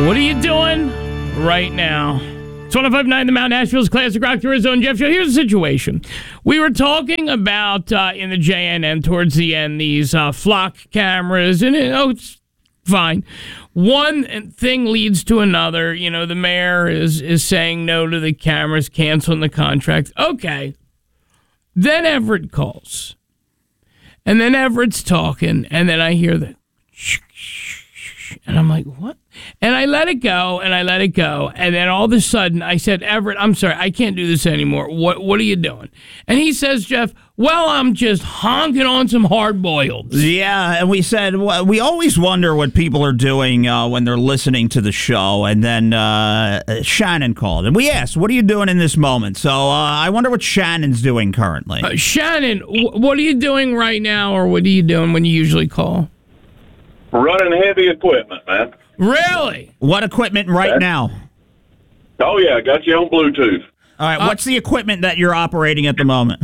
What are you doing right now? It's 105.9 The Mountain, Nashville's Classic Rock, the Rizzo and Jeff Show. Here's the situation. We were talking about, in the JNN towards the end, these flock cameras, and it's fine. One thing leads to another. You know, the mayor is saying no to the cameras, canceling the contract. Okay. Then Everett calls. And then Everett's talking, and then I hear the and I'm like, what? And I let it go, and then all of a sudden I said, Everett, I'm sorry, I can't do this anymore. What are you doing? And he says, Jeff, well, I'm just honking on some hard-boileds. Yeah, and we said, well, we always wonder what people are doing when they're listening to the show, and then Shannon called, and we asked, what are you doing in this moment? So I wonder what Shannon's doing currently. Shannon, what are you doing right now, or what are you doing when you usually call? Running heavy equipment, man. Really? What equipment right now? Oh, yeah, I got you on Bluetooth. All right, what's the equipment that you're operating at the moment?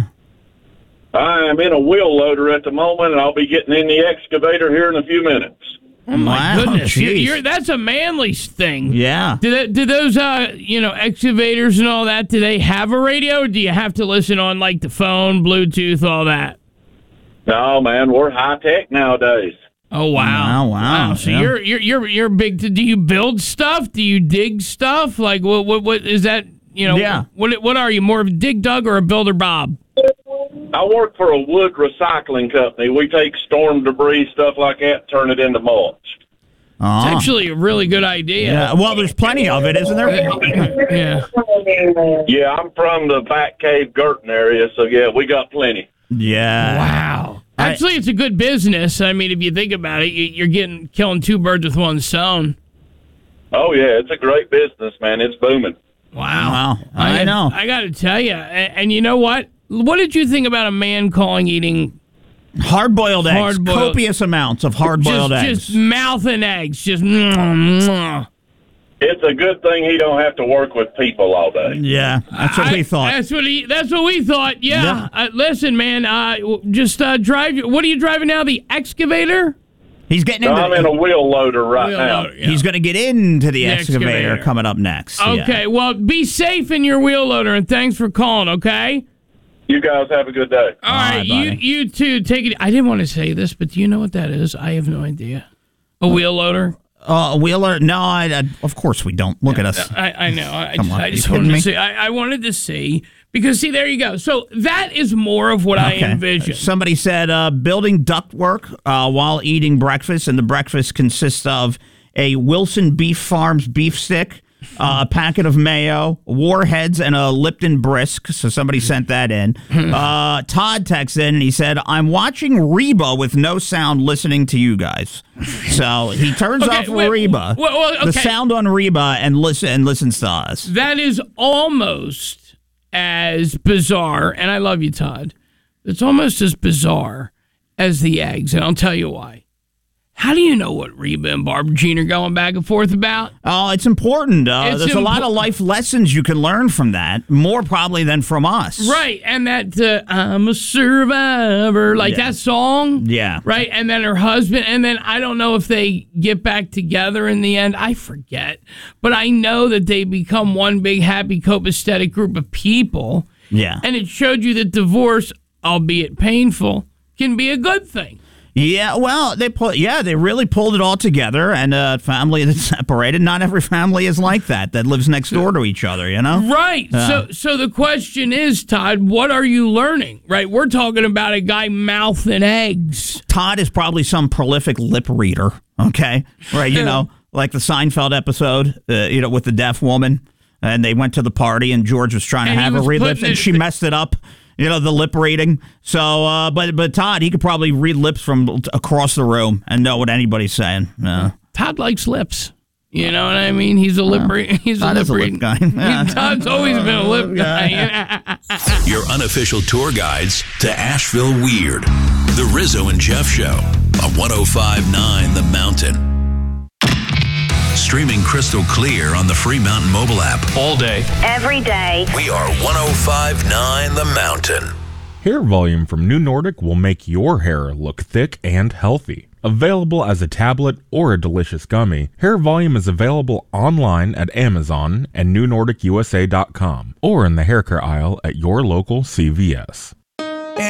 I'm in a wheel loader at the moment, and I'll be getting in the excavator here in a few minutes. Oh, my goodness. Geez. That's a manly thing. Yeah. Do those, excavators and all that, do they have a radio, or do you have to listen on, like, the phone, Bluetooth, all that? No, man, we're high-tech nowadays. Oh, wow. Wow. So yeah. you're big. Do you build stuff? Do you dig stuff? Like, what is that, Yeah. What are you, more of a dig dug or a builder Bob? I work for a wood recycling company. We take storm debris, stuff like that, turn it into mulch. It's actually a really good idea. Yeah. Well, there's plenty of it, isn't there? Yeah. Yeah, I'm from the Back Cave Girton area, so yeah, we got plenty. Yeah. Wow. Actually, it's a good business. I mean, if you think about it, you're killing two birds with one stone. Oh, yeah, it's a great business, man. It's booming. Wow. I know. I got to tell you. And you know what? What did you think about a man eating hard-boiled eggs? Copious amounts of hard-boiled eggs. Just mouthing eggs. Just It's a good thing he don't have to work with people all day. Yeah, that's what we thought. That's what we thought. Yeah. Listen, man. Just drive. What are you driving now? The excavator? He's getting I'm in a wheel loader right now. Yeah. He's going to get into the excavator coming up next. Okay. Yeah. Well, be safe in your wheel loader, and thanks for calling. Okay. You guys have a good day. All right. You too. Take it. I didn't want to say this, but do you know what that is? I have no idea. A wheel loader. A wheeler? No, of course we don't. Look at us. I know. I just wanted wanted to see. I wanted to see because there you go. So that is more of what I envision. Somebody said building ductwork while eating breakfast, and the breakfast consists of a Wilson Beef Farms beef stick, a packet of mayo, Warheads, and a Lipton Brisk. So somebody sent that in. Todd texted in and he said, I'm watching Reba with no sound listening to you guys. So he turns off Reba, the sound on Reba, and listens to us. That is almost as bizarre, and I love you, Todd. It's almost as bizarre as the eggs, and I'll tell you why. How do you know what Reba and Barbara Jean are going back and forth about? Oh, it's important. There's a lot of life lessons you can learn from that, more probably than from us. Right, and that I'm a survivor, that song. Yeah. Right, and then her husband, and then I don't know if they get back together in the end. I forget. But I know that they become one big, happy, copacetic group of people. Yeah. And it showed you that divorce, albeit painful, can be a good thing. Yeah, well, they really pulled it all together, and a family that's separated. Not every family is like that lives next door to each other, you know? Right. So the question is, Todd, what are you learning? Right, we're talking about a guy mouthing eggs. Todd is probably some prolific lip reader, okay? Right, like the Seinfeld episode, with the deaf woman, and they went to the party, and George was trying to have her read lips, and she messed it up. The lip reading. So, but Todd, he could probably read lips from across the room and know what anybody's saying. Todd likes lips. You know what I mean? He's a lip reading. He's a lip reading guy. Todd's always been a lip guy. Your unofficial tour guides to Asheville Weird. The Rizzo and Jeff Show on 105.9 The Mountain. Streaming crystal clear on the Free Mountain mobile app. All day. Every day. We are 105.9 The Mountain. Hair volume from New Nordic will make your hair look thick and healthy. Available as a tablet or a delicious gummy, Hair Volume is available online at Amazon and NewNordicUSA.com or in the hair care aisle at your local CVS.